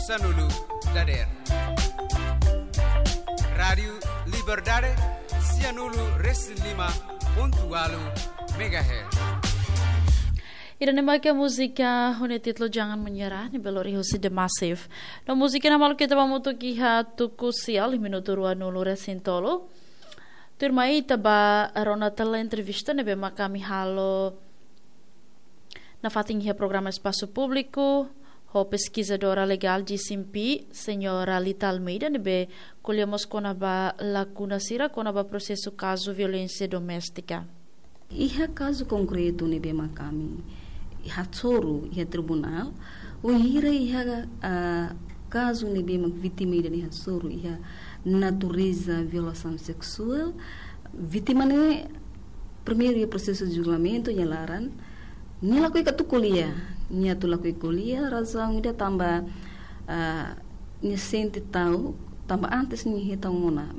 Sanulu Dader Radio Liberdade Sianulu Res5.8 MHz. Ida nemaga música hone titlo Jangan Menyerah ni belori husi The Massive. No música na malu kita pamuto kiha tuku sial minuto rua nulu resintolo. Turmai taba ronatela entrevista nebe makami halo na fating hia programa Espaço Público. Ho pesquisadora legal de Simpi, senhora Lita Almeida, nebe colhemos conaba lacuna sira conaba processo caso violência doméstica. Iha caso concreto nebe makami, iha tsoro iha tribunal, o hira iha caso nebe mak vítima iha tsoro iha natureza violação sexual, vítima ne primeiro ia processo de julgamento nyalaran, nila koi katu kuliah. Nia tu lakui kuliah razão dia tambah nia sente tahu tambah antes nia tahu mona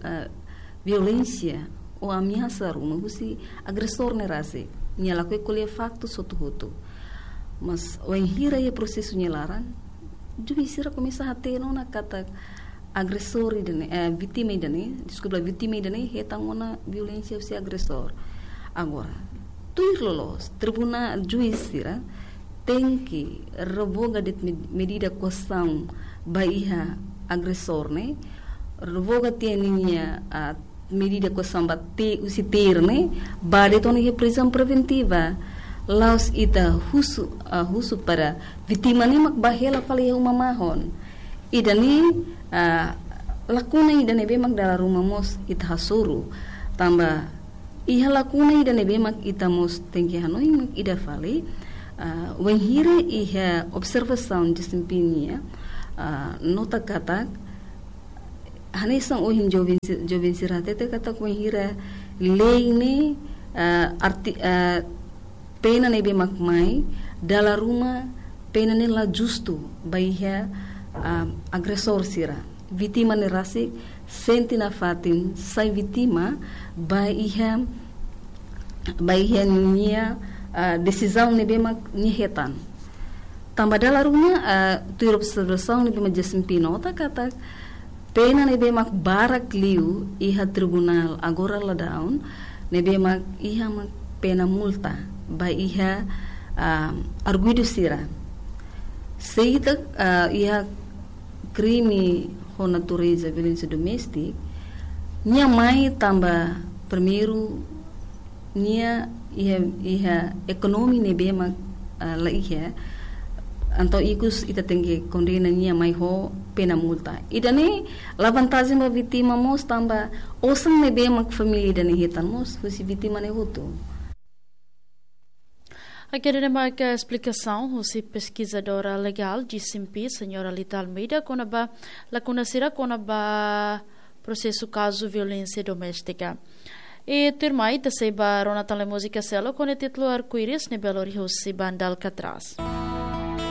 violência ou ameaça rumah husi agressor ne rase nia lakui kuliah faktu sotu hotu mas o hira ia processo nia laran jubi sira começa a ter nona kata agressor idane vítima idane desculpa vítima idane he tahu mona violência husi agressor agora tu ir lolos tribunal juiz sira tem que revoga de medida coação baiha agressor né revoga tininha a medida coação bate usi ter né bade toni prisão preventiva laos ita husu para vítima ne mak bahela fale uma mahon idani lakuna idane be mak dalam rumah mos ita hasuru tambah iha lakuna idane be mak ita mos tengki hanoi mak ida fale Wenhira iha observação de desempenho nota kata hanesang ohin jovem sirate te kata wenhira lei ne pena ne be makmai dalam rumah pena ne la justo baiha agressor sira vítima ne rasik senti na fatin sai vítima baiha nia decisão ne bema nihetan tambah dalam rumah tu observação ne bema desempenho nota kata pena ne bema barak liu iha tribunal agora la down ne bema iha mak pena multa ba iha arguido sira seita iha crime com natureza violência doméstica nia mai tambah primeiro nia iha ekonomi ne bema la iha anto ikus ita tengge kondena nia mai ho pena multa idane la vantagem ba vítima mos tamba osang ne bema família dane hetan mos husi vítima ne hutu. Aqui é uma explicação, o pesquisadora legal de Simpi, senhora Lita Almeida, quando a conhecerá quando a processo caso violência doméstica. E termai, te seiba Ronatan le música selo, com o título Arco-Íris, ne Belo Rio, Banda Alcatraz.